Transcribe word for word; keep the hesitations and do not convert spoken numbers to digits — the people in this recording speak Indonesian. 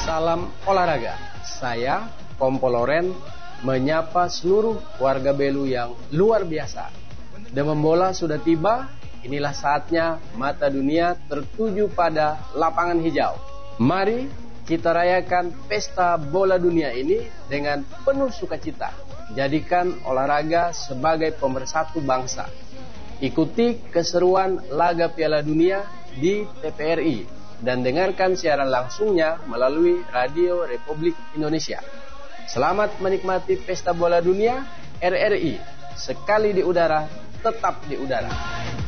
Salam olahraga. Saya, Kompo Loren, menyapa seluruh warga Belu yang luar biasa. Demam bola sudah tiba, inilah saatnya mata dunia tertuju pada lapangan hijau. Mari kita rayakan pesta bola dunia ini dengan penuh sukacita. Jadikan olahraga sebagai pemersatu bangsa. Ikuti keseruan laga Piala Dunia di T V R I dan dengarkan siaran langsungnya melalui Radio Republik Indonesia. Selamat menikmati pesta bola dunia R R I. Sekali di udara, tetap di udara.